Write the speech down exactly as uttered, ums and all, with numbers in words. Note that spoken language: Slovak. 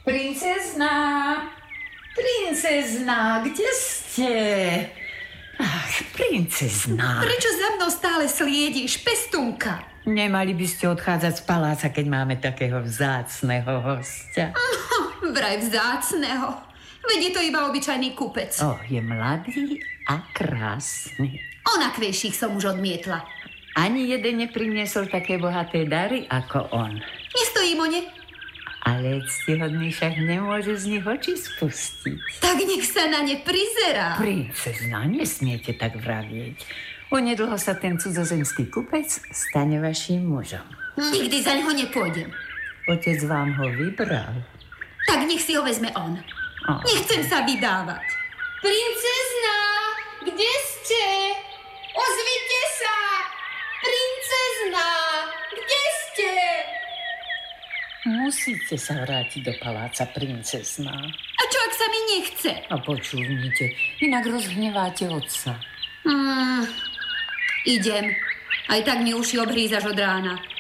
Princezná, princezná, kde ste? Ach, princezná. Prečo za mnou stále sliedíš, pestúnka? Nemali by ste odchádzať z paláca, keď máme takého vzácneho hostia. Oh, vraj vzácneho. Veď je to iba obyčajný kupec. O, je mladý a krásny. Ona kvejších som už odmietla. Ani jeden nepriniesol také bohaté dary ako on. Nestojím o ne. Ale ctihodný však nemôže z nich oči spustiť. Tak nech sa na ne prizerá. Princezná, nesmiete tak vravieť. Onedlho sa ten cudzozemský kupec stane vaším mužom. Nikdy za neho nepôjdem. Otec vám ho vybral. Tak nech si ho vezme on. Oh. Nechcem sa vydávať. Princezná, kde ste? Ozvite sa! Princezná, kde ste? Musíte sa vrátiť do paláca, princezná. A čo, ak sa mi nechce? A počúvnite, inak rozhneváte otca. Hmm, idem. Aj tak mi uši obhrízaš od rána.